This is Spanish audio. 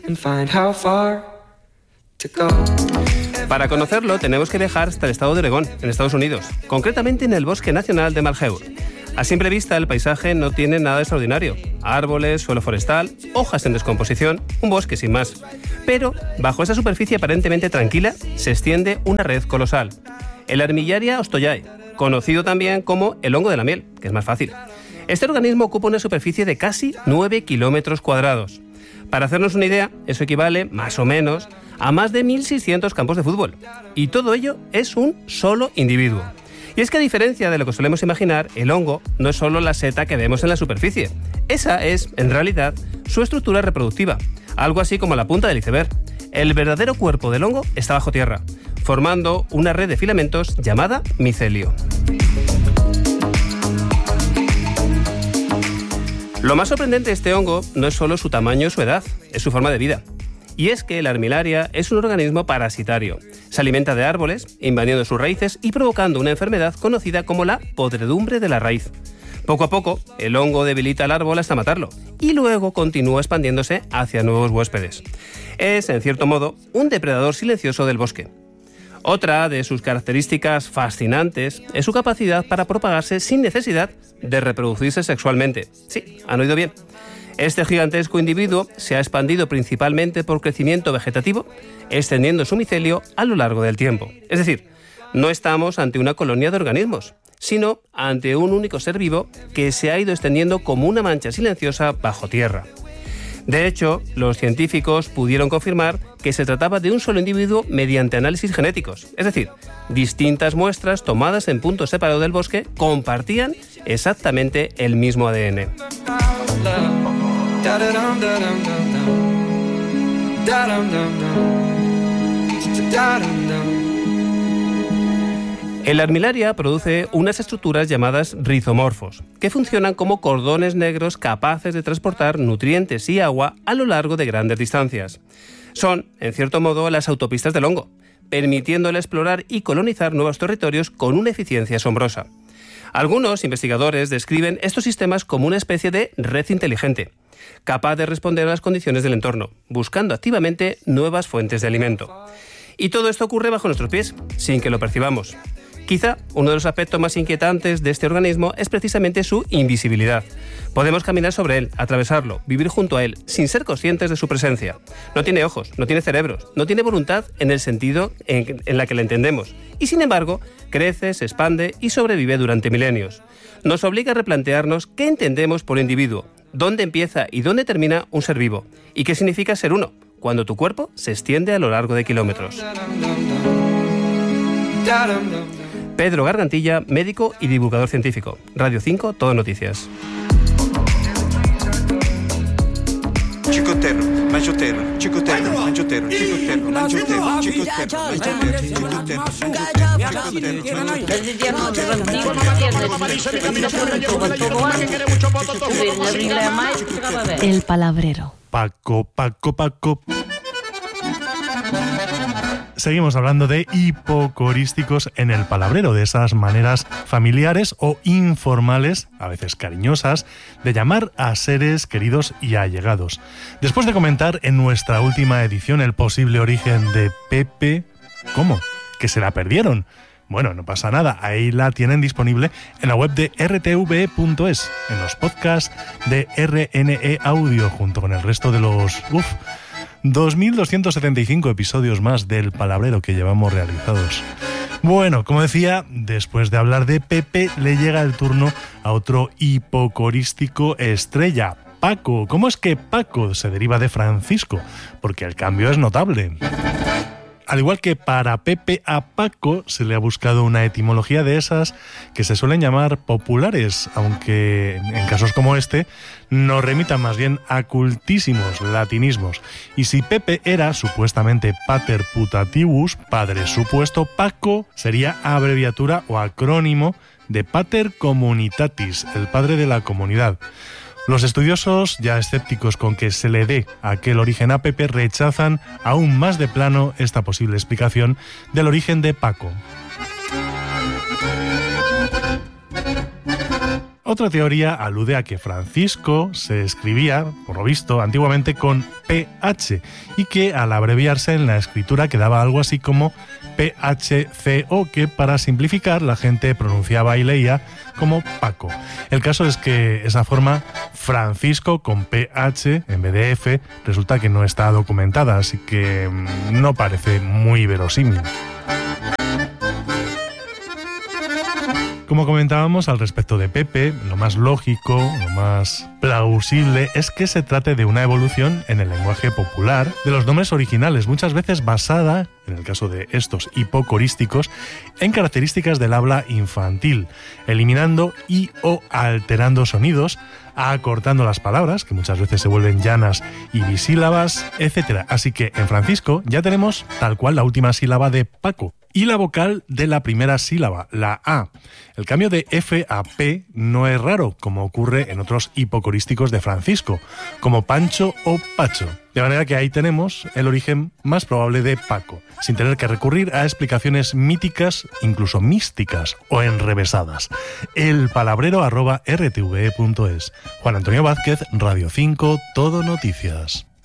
and find how far to go. Para conocerlo tenemos que viajar hasta el estado de Oregón, en Estados Unidos, concretamente en el Bosque Nacional de Malheur. A simple vista el paisaje no tiene nada de extraordinario. Árboles, suelo forestal, hojas en descomposición, un bosque sin más. Pero bajo esa superficie aparentemente tranquila se extiende una red colosal. El Armillaria ostoyae, conocido también como el hongo de la miel, que es más fácil. Este organismo ocupa una superficie de casi 9 kilómetros cuadrados. Para hacernos una idea, eso equivale, más o menos, a más de 1.600 campos de fútbol. Y todo ello es un solo individuo. Y es que a diferencia de lo que solemos imaginar, el hongo no es solo la seta que vemos en la superficie. Esa es, en realidad, su estructura reproductiva, algo así como la punta del iceberg. El verdadero cuerpo del hongo está bajo tierra, formando una red de filamentos llamada micelio. Lo más sorprendente de este hongo no es solo su tamaño o su edad, es su forma de vida. Y es que el Armillaria es un organismo parasitario. Se alimenta de árboles, invadiendo sus raíces y provocando una enfermedad conocida como la podredumbre de la raíz. Poco a poco, el hongo debilita al árbol hasta matarlo y luego continúa expandiéndose hacia nuevos huéspedes. Es, en cierto modo, un depredador silencioso del bosque. Otra de sus características fascinantes es su capacidad para propagarse sin necesidad de reproducirse sexualmente. Sí, han oído bien. Este gigantesco individuo se ha expandido principalmente por crecimiento vegetativo, extendiendo su micelio a lo largo del tiempo. Es decir, no estamos ante una colonia de organismos, sino ante un único ser vivo que se ha ido extendiendo como una mancha silenciosa bajo tierra. De hecho, los científicos pudieron confirmar que se trataba de un solo individuo mediante análisis genéticos. Es decir, distintas muestras tomadas en puntos separados del bosque compartían exactamente el mismo ADN. El Armillaria produce unas estructuras llamadas rizomorfos, que funcionan como cordones negros capaces de transportar nutrientes y agua a lo largo de grandes distancias. Son, en cierto modo, las autopistas del hongo, permitiéndole explorar y colonizar nuevos territorios con una eficiencia asombrosa. Algunos investigadores describen estos sistemas como una especie de red inteligente, capaz de responder a las condiciones del entorno, buscando activamente nuevas fuentes de alimento. Y todo esto ocurre bajo nuestros pies, sin que lo percibamos. Quizá uno de los aspectos más inquietantes de este organismo es precisamente su invisibilidad. Podemos caminar sobre él, atravesarlo, vivir junto a él, sin ser conscientes de su presencia. No tiene ojos, no tiene cerebros, no tiene voluntad en el sentido en la que la entendemos. Y sin embargo, crece, se expande y sobrevive durante milenios. Nos obliga a replantearnos qué entendemos por individuo, dónde empieza y dónde termina un ser vivo, y qué significa ser uno, cuando tu cuerpo se extiende a lo largo de kilómetros. Pedro Gargantilla, médico y divulgador científico. Radio 5, Todo Noticias. Chicotero, manchotero, chicotero, manchotero, chicotero, manchotero, chicotero, El Palabrero. Paco. Seguimos hablando de hipocorísticos en el palabrero, de esas maneras familiares o informales, a veces cariñosas, de llamar a seres queridos y allegados. Después de comentar en nuestra última edición el posible origen de Pepe, ¿cómo? ¿Que se la perdieron? Bueno, no pasa nada, ahí la tienen disponible en la web de rtve.es, en los podcasts de RNE Audio, junto con el resto de los 2.275 episodios más del Palabrero que llevamos realizados. Bueno, como decía, después de hablar de Pepe, le llega el turno a otro hipocorístico estrella, Paco. ¿Cómo es que Paco se deriva de Francisco? Porque el cambio es notable. Al igual que para Pepe, a Paco se le ha buscado una etimología de esas que se suelen llamar populares, aunque en casos como este nos remitan más bien a cultísimos latinismos. Y si Pepe era supuestamente pater putativus, padre supuesto, Paco sería abreviatura o acrónimo de pater communitatis, el padre de la comunidad. Los estudiosos, ya escépticos con que se le dé aquel origen a Pepe, rechazan aún más de plano esta posible explicación del origen de Paco. Otra teoría alude a que Francisco se escribía, por lo visto, antiguamente con PH y que al abreviarse en la escritura quedaba algo así como PHCO, que para simplificar la gente pronunciaba y leía como Paco. El caso es que esa forma, Francisco con PH en vez de F, resulta que no está documentada, así que no parece muy verosímil. Como comentábamos al respecto de Pepe, lo más lógico, lo más plausible es que se trate de una evolución en el lenguaje popular de los nombres originales, muchas veces basada, en el caso de estos hipocorísticos, en características del habla infantil, eliminando y o alterando sonidos, acortando las palabras, que muchas veces se vuelven llanas y bisílabas, etc. Así que en Francisco ya tenemos tal cual la última sílaba de Paco y la vocal de la primera sílaba, la A. El cambio de F a P no es raro, como ocurre en otros hipocorísticos de Francisco, como Pancho o Pacho. De manera que ahí tenemos el origen más probable de Paco, sin tener que recurrir a explicaciones míticas, incluso místicas o enrevesadas. elpalabrero@rtve.es. Juan Antonio Vázquez, Radio 5, Todo Noticias.